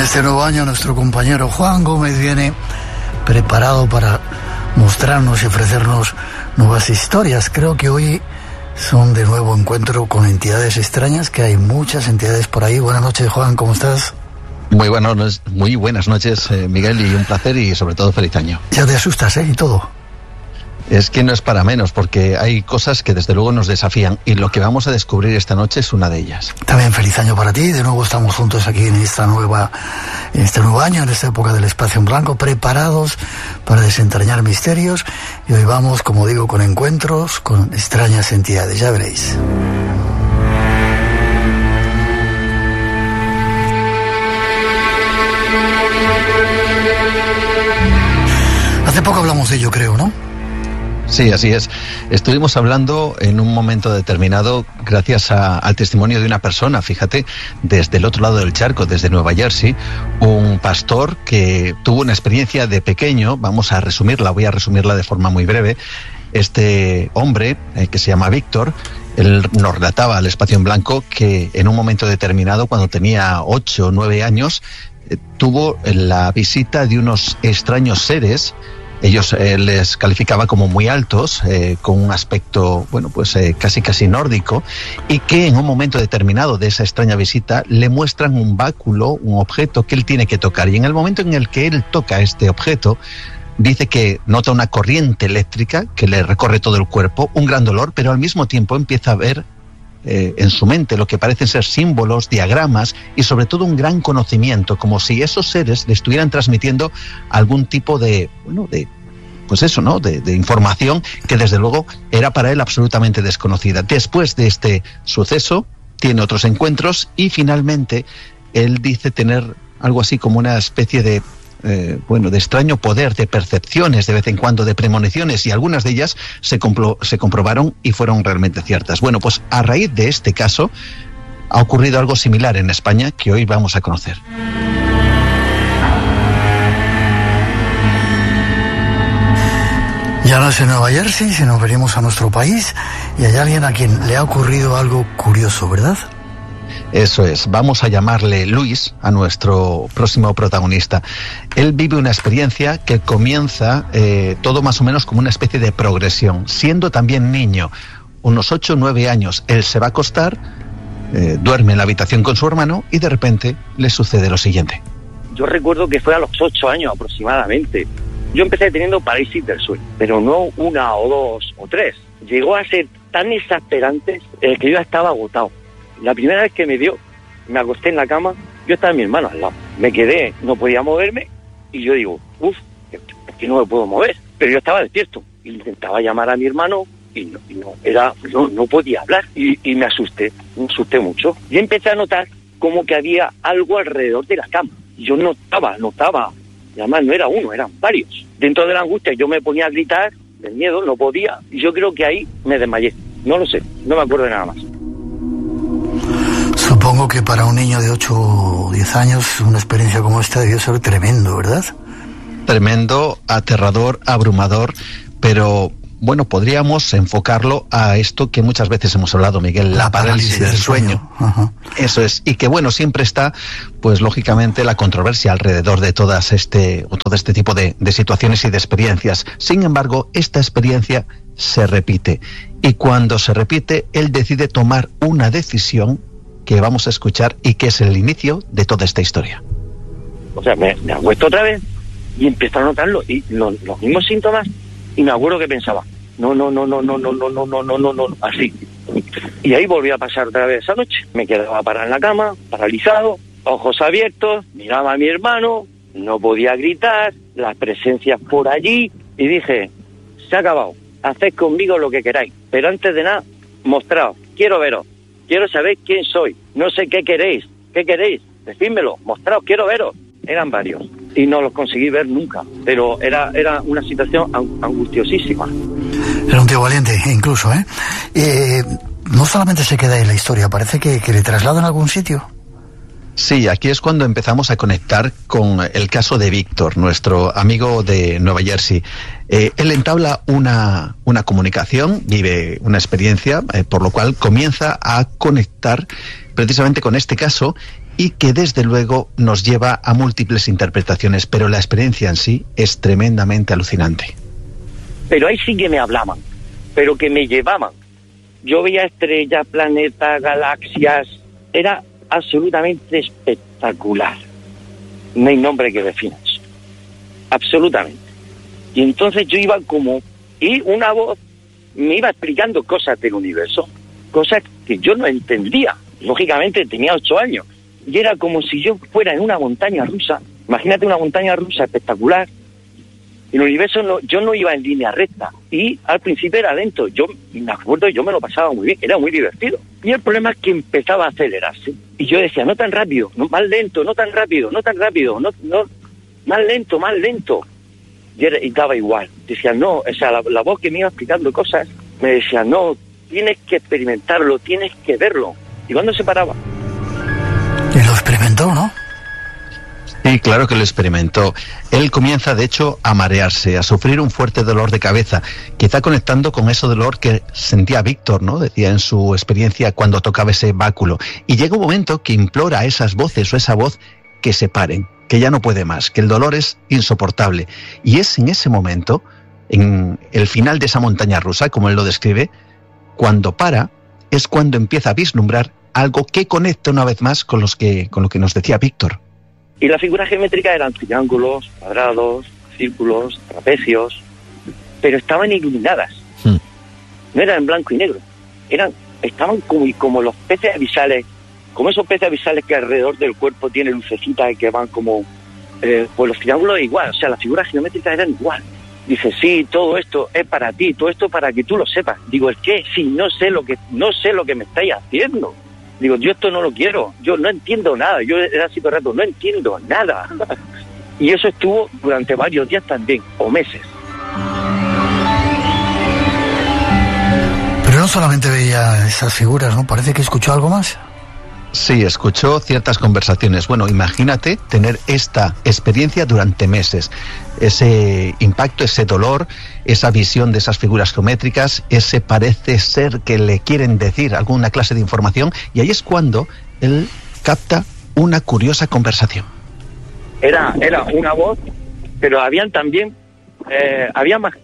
este nuevo año nuestro compañero Juan Gómez viene preparado para mostrarnos y ofrecernos nuevas historias. Creo que hoy son de nuevo encuentro con entidades extrañas, que hay muchas entidades por ahí. Buenas noches, Juan, ¿cómo estás? Muy buenas noches, Miguel, y un placer y sobre todo feliz año. Ya te asustas, ¿eh? Y todo. Es que no es para menos, porque hay cosas que desde luego nos desafían y lo que vamos a descubrir esta noche es una de ellas. También feliz año para ti. De nuevo estamos juntos aquí en este nuevo año, en esta época del espacio en blanco, preparados para desentrañar misterios. Y hoy vamos, como digo, con encuentros con extrañas entidades. Ya veréis. Hace poco hablamos de ello, creo, ¿no? Sí, así es. Estuvimos hablando en un momento determinado gracias al testimonio de una persona, fíjate, desde el otro lado del charco, desde Nueva Jersey, un pastor que tuvo una experiencia de pequeño. Voy a resumirla de forma muy breve. Este hombre, que se llama Víctor, él nos relataba al espacio en blanco que en un momento determinado, cuando tenía 8 o 9 años, tuvo la visita de unos extraños seres. Ellos les calificaba como muy altos, con un aspecto, casi nórdico, y que en un momento determinado de esa extraña visita le muestran un báculo, un objeto que él tiene que tocar. Y en el momento en el que él toca este objeto, dice que nota una corriente eléctrica que le recorre todo el cuerpo, un gran dolor, pero al mismo tiempo empieza a ver en su mente lo que parecen ser símbolos, diagramas y sobre todo un gran conocimiento, como si esos seres le estuvieran transmitiendo algún tipo de información que desde luego era para él absolutamente desconocida. Después de este suceso tiene otros encuentros y finalmente él dice tener algo así como una especie de extraño poder, de percepciones de vez en cuando, de premoniciones, y algunas de ellas se comprobaron y fueron realmente ciertas. Bueno, pues a raíz de este caso ha ocurrido algo similar en España que hoy vamos a conocer. Ya no es en Nueva Jersey, sino venimos a nuestro país y hay alguien a quien le ha ocurrido algo curioso, ¿verdad? Eso es, vamos a llamarle Luis a nuestro próximo protagonista. Él vive una experiencia que comienza todo más o menos como una especie de progresión. Siendo también niño, unos 8 o 9 años, él se va a acostar, duerme en la habitación con su hermano y de repente le sucede lo siguiente. Yo recuerdo que fue a los 8 años aproximadamente. Yo empecé teniendo parálisis del sueño, pero no 1 o 2 o 3. Llegó a ser tan exasperante que yo ya estaba agotado. La primera vez que me dio, me acosté en la cama, yo estaba mi hermano al lado. Me quedé, no podía moverme, y yo digo, ¿por qué no me puedo mover? Pero yo estaba despierto. Intentaba llamar a mi hermano y no podía hablar. Y me asusté mucho. Y empecé a notar como que había algo alrededor de la cama. Yo notaba. Y además no era uno, eran varios. Dentro de la angustia yo me ponía a gritar, del miedo, no podía. Y yo creo que ahí me desmayé. No lo sé, no me acuerdo de nada más. Supongo que para un niño de 8 o 10 años una experiencia como esta debió ser tremendo, ¿verdad? Tremendo, aterrador, abrumador, pero bueno, podríamos enfocarlo a esto que muchas veces hemos hablado, Miguel, la parálisis del sueño. Eso es, y que bueno, siempre está, pues lógicamente, la controversia alrededor de todo este tipo de situaciones y de experiencias. Sin embargo, esta experiencia se repite, y cuando se repite, él decide tomar una decisión que vamos a escuchar y que es el inicio de toda esta historia. O sea, me acuesto otra vez y empiezo a notar los mismos síntomas y me acuerdo que pensaba, no, así. Y ahí volví a pasar otra vez esa noche. Me quedaba parado en la cama, paralizado, ojos abiertos, miraba a mi hermano, no podía gritar, las presencias por allí, y dije, se ha acabado, haced conmigo lo que queráis, pero antes de nada, mostraos, quiero veros. Quiero saber quién soy. No sé qué queréis. ¿Qué queréis? Decídmelo. Mostraos, quiero veros. Eran varios. Y no los conseguí ver nunca. Pero era una situación angustiosísima. Era un tío valiente, incluso, ¿eh? No solamente se queda en la historia, parece que le trasladan a algún sitio. Sí, aquí es cuando empezamos a conectar con el caso de Víctor, nuestro amigo de Nueva Jersey. Él entabla una comunicación, vive una experiencia, por lo cual comienza a conectar precisamente con este caso y que desde luego nos lleva a múltiples interpretaciones, pero la experiencia en sí es tremendamente alucinante. Pero ahí sí que me hablaban, pero que me llevaban. Yo veía estrellas, planetas, galaxias, era absolutamente espectacular. No hay nombre que defina eso. Absolutamente. Y entonces yo iba y una voz me iba explicando cosas del universo, cosas que yo no entendía. Lógicamente tenía 8 años. Y era como si yo fuera en una montaña rusa. Imagínate una montaña rusa espectacular. El universo yo no iba en línea recta. Y al principio era lento. Yo me acuerdo, yo me lo pasaba muy bien. Era muy divertido. Y el problema es que empezaba a acelerarse. Y yo decía, no tan rápido, no, más lento, no tan rápido, no tan rápido, no, más lento, más lento. Y daba igual. Decía, no, o sea, la voz que me iba explicando cosas me decía, no, tienes que experimentarlo, tienes que verlo. ¿Y cuándo se paraba? Y lo experimentó, ¿no? Sí, claro que lo experimentó. Él comienza, de hecho, a marearse, a sufrir un fuerte dolor de cabeza, quizá conectando con ese dolor que sentía Víctor, ¿no? Decía en su experiencia cuando tocaba ese báculo. Y llega un momento que implora a esas voces o esa voz que se paren, que ya no puede más, que el dolor es insoportable. Y es en ese momento, en el final de esa montaña rusa, como él lo describe, cuando para, es cuando empieza a vislumbrar algo que conecta una vez más con lo que nos decía Víctor. Y las figuras geométricas eran triángulos, cuadrados, círculos, trapecios, pero estaban iluminadas. No eran en blanco y negro. Estaban como los peces abisales, como esos peces abisales que alrededor del cuerpo tienen lucecitas y que van como... pues los triángulos igual, o sea, las figuras geométricas eran igual. Dice, sí, todo esto es para ti, todo esto para que tú lo sepas. Digo, ¿el qué? Sí, no sé lo que me estáis haciendo. Digo, yo esto no lo quiero, yo no entiendo nada, yo era así todo el rato, no entiendo nada. Y eso estuvo durante varios días también, o meses. Pero no solamente veía esas figuras, ¿no? Parece que escuchó algo más. Sí, escuchó ciertas conversaciones. Bueno, imagínate tener esta experiencia durante meses. Ese impacto, ese dolor, esa visión de esas figuras geométricas, ese parece ser que le quieren decir alguna clase de información, y ahí es cuando él capta una curiosa conversación. Era una voz, pero habían también, había más.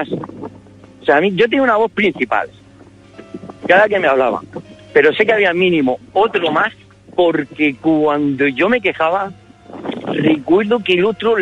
O sea, yo tenía una voz principal, cada que me hablaba. Pero sé que había mínimo otro más, porque cuando yo me quejaba, recuerdo que el otro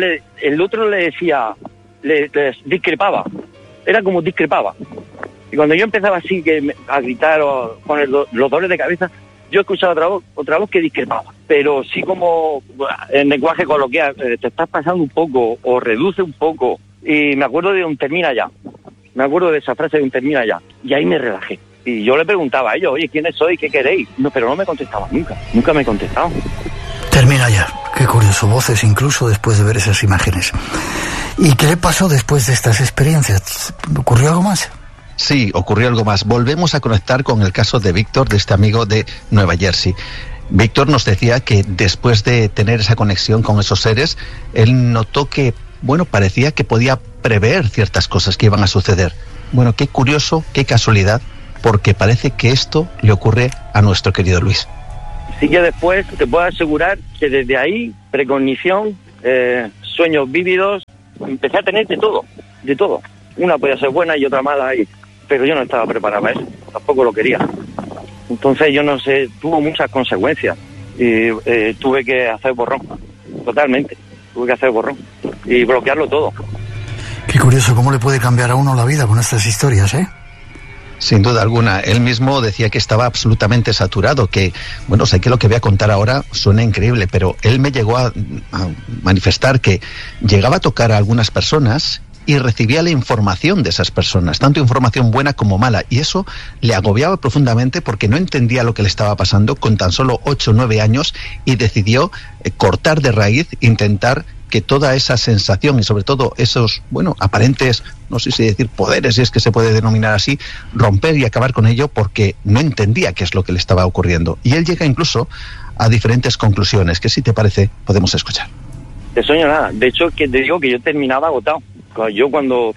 le decía, le discrepaba. Era como discrepaba. Y cuando yo empezaba así a gritar o con los dolores de cabeza, yo escuchaba otra voz que discrepaba. Pero sí, como en lenguaje coloquial, te estás pasando un poco o reduce un poco. Y me acuerdo de un termina ya. Me acuerdo de esa frase de un termina ya. Y ahí me relajé. Y yo le preguntaba a ellos, oye, ¿quiénes sois? ¿Qué queréis? No, pero no me contestaban nunca me contestaban. Termina ya. Qué curioso, voces incluso después de ver esas imágenes. ¿Y qué le pasó después de estas experiencias? ¿Ocurrió algo más? Sí, ocurrió algo más. Volvemos a conectar con el caso de Víctor, de este amigo de Nueva Jersey. Víctor nos decía que después de tener esa conexión con esos seres, él notó que, parecía que podía prever ciertas cosas que iban a suceder. Bueno, qué curioso, qué casualidad, porque parece que esto le ocurre a nuestro querido Luis. Sí, que después te puedo asegurar que desde ahí, precognición, sueños vívidos, empecé a tener de todo. Una podía ser buena y otra mala, pero yo no estaba preparado para eso, tampoco lo quería. Entonces yo no sé, tuvo muchas consecuencias y tuve que hacer borrón, totalmente, tuve que hacer borrón y bloquearlo todo. Qué curioso cómo le puede cambiar a uno la vida con estas historias, ¿eh? Sin duda alguna. Él mismo decía que estaba absolutamente saturado, que, sé que lo que voy a contar ahora suena increíble, pero él me llegó a manifestar que llegaba a tocar a algunas personas y recibía la información de esas personas, tanto información buena como mala, y eso le agobiaba profundamente porque no entendía lo que le estaba pasando con tan solo 8 o 9 años y decidió cortar de raíz, intentar que toda esa sensación y sobre todo esos, aparentes, no sé si decir poderes, si es que se puede denominar así, romper y acabar con ello porque no entendía qué es lo que le estaba ocurriendo. Y él llega incluso a diferentes conclusiones, que si te parece podemos escuchar. De sueño nada, de hecho que te digo que yo terminaba agotado. Yo cuando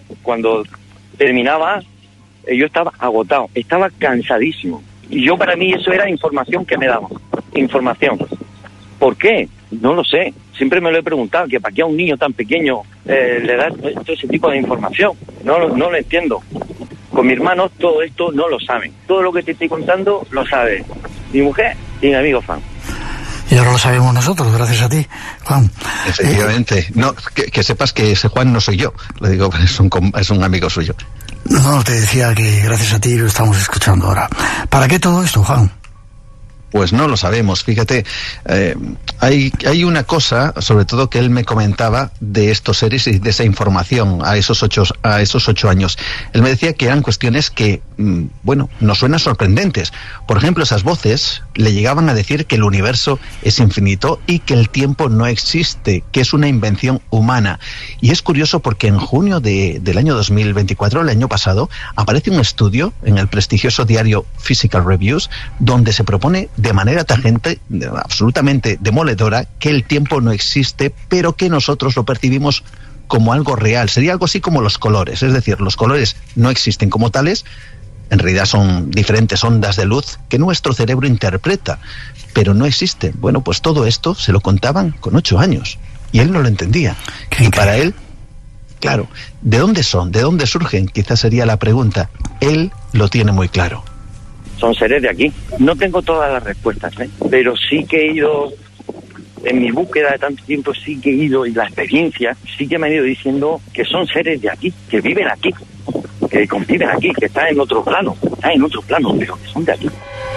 terminaba, yo estaba agotado, estaba cansadísimo. Y para mí eso era información que me daban, información. ¿Por qué? No lo sé. Siempre me lo he preguntado, que para qué a un niño tan pequeño le da todo ese tipo de información. No lo entiendo. Con mi hermano todo esto no lo saben. Todo lo que te estoy contando lo sabe mi mujer y mi amigo Juan. Y ahora lo sabemos nosotros, gracias a ti, Juan. Efectivamente. No, que sepas que ese Juan no soy yo. Lo digo, es un amigo suyo. No, te decía que gracias a ti lo estamos escuchando ahora. ¿Para qué todo esto, Juan? Pues no lo sabemos, fíjate, hay una cosa, sobre todo que él me comentaba de estos seres y de esa información a esos 8 años. Él me decía que eran cuestiones que, bueno, nos suenan sorprendentes. Por ejemplo, esas voces le llegaban a decir que el universo es infinito y que el tiempo no existe, que es una invención humana. Y es curioso porque en junio del año 2024, el año pasado, aparece un estudio en el prestigioso diario Physical Reviews, donde se propone de manera tajante, absolutamente demoledora, que el tiempo no existe, pero que nosotros lo percibimos como algo real. Sería algo así como los colores, es decir, los colores no existen como tales, en realidad son diferentes ondas de luz que nuestro cerebro interpreta, pero no existen. Bueno, pues todo esto se lo contaban con 8 años, y él no lo entendía. Y para él, claro, ¿de dónde son? ¿De dónde surgen? Quizás sería la pregunta. Él lo tiene muy claro. Son seres de aquí. No tengo todas las respuestas, pero sí que he ido, en mi búsqueda de tanto tiempo, sí que he ido, y la experiencia sí que me han ido diciendo que son seres de aquí, que viven aquí, que conviven aquí, que están en otro plano, pero que son de aquí.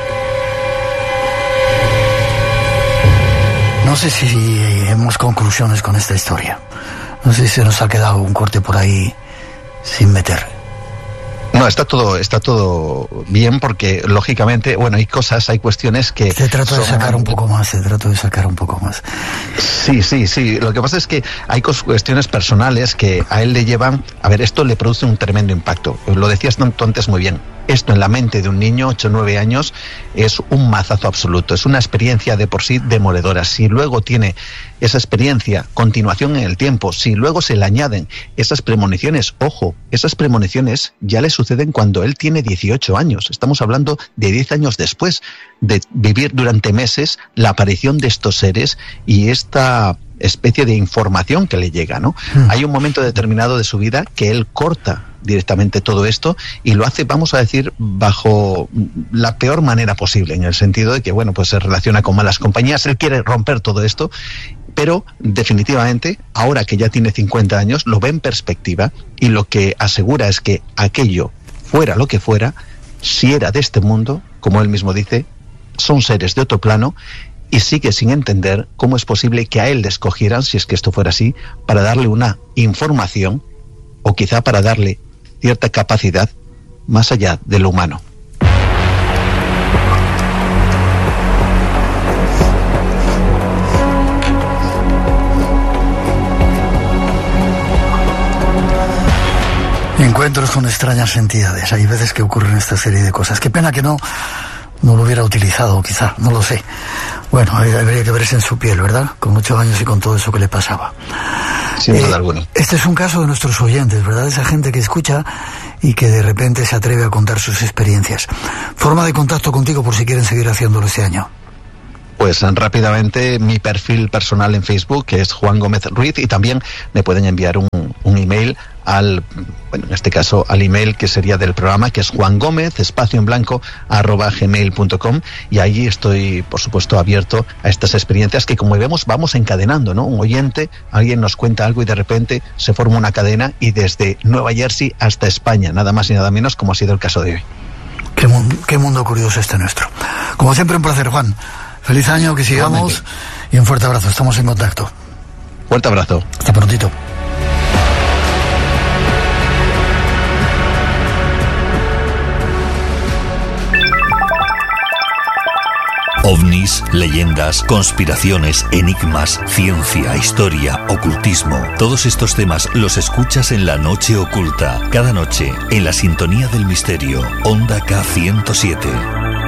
No sé si hemos conclusiones con esta historia. No sé si se nos ha quedado un corte por ahí sin meter. No, está todo bien porque, lógicamente, bueno, hay cuestiones que... Te trato de sacar un poco más. Sí. Lo que pasa es que hay cuestiones personales que a él le llevan... A ver, esto le produce un tremendo impacto. Lo decías tú antes muy bien. Esto en la mente de un niño, 8 o 9 años, es un mazazo absoluto. Es una experiencia de por sí demoledora. Si luego tiene esa experiencia, continuación en el tiempo, si luego se le añaden esas premoniciones, ojo, esas premoniciones ya le suceden cuando él tiene 18 años. Estamos hablando de 10 años después de vivir durante meses la aparición de estos seres y esta especie de información que le llega, ¿no? Hay un momento determinado de su vida que él corta directamente todo esto y lo hace, vamos a decir, bajo la peor manera posible, en el sentido de que, bueno, pues se relaciona con malas compañías, él quiere romper todo esto, pero definitivamente, ahora que ya tiene 50 años, lo ve en perspectiva y lo que asegura es que aquello, fuera lo que fuera, si era de este mundo, como él mismo dice, son seres de otro plano, y sigue sin entender cómo es posible que a él le escogieran, si es que esto fuera así, para darle una información o quizá para darle cierta capacidad más allá de lo humano. Encuentros con extrañas entidades. Hay veces que ocurren esta serie de cosas. Qué pena que no lo hubiera utilizado, quizá, no lo sé. Bueno, habría que verse en su piel, ¿verdad? Con 8 años y con todo eso que le pasaba. Sin duda alguna. Este es un caso de nuestros oyentes, ¿verdad? Esa gente que escucha y que de repente se atreve a contar sus experiencias. Forma de contacto contigo por si quieren seguir haciéndolo este año. Pues rápidamente mi perfil personal en Facebook, que es Juan Gómez Ruiz, y también me pueden enviar un email al, bueno, en este caso al email que sería del programa, que es juangomez_@gmail.com, y ahí estoy, por supuesto, abierto a estas experiencias que, como vemos, vamos encadenando, ¿no? Un oyente, alguien nos cuenta algo y de repente se forma una cadena, y desde Nueva Jersey hasta España, nada más y nada menos, como ha sido el caso de hoy. Qué mundo curioso este nuestro. Como siempre, un placer, Juan. Feliz año, que sigamos, y un fuerte abrazo. Estamos en contacto. Fuerte abrazo. Hasta prontito. OVNIs, leyendas, conspiraciones, enigmas, ciencia, historia, ocultismo. Todos estos temas los escuchas en La Noche Oculta. Cada noche, en la sintonía del misterio. Onda K107.